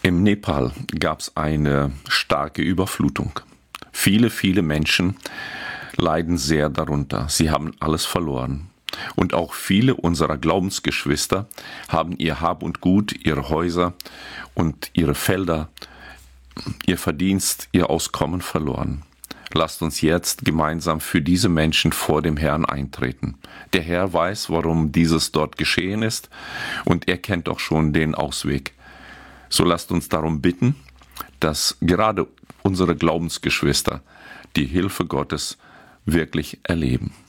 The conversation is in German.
Im Nepal gab es eine starke Überflutung. Viele, viele Menschen leiden sehr darunter. Sie haben alles verloren. Und auch viele unserer Glaubensgeschwister haben ihr Hab und Gut, ihre Häuser und ihre Felder, ihr Verdienst, ihr Auskommen verloren. Lasst uns jetzt gemeinsam für diese Menschen vor dem Herrn eintreten. Der Herr weiß, warum dieses dort geschehen ist, und er kennt auch schon den Ausweg. So lasst uns darum bitten, dass gerade unsere Glaubensgeschwister die Hilfe Gottes wirklich erleben.